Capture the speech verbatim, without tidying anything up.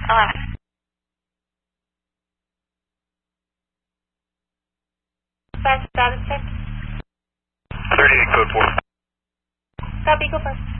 eleven. Five status check. thirty-eight, code four. Copy, go first.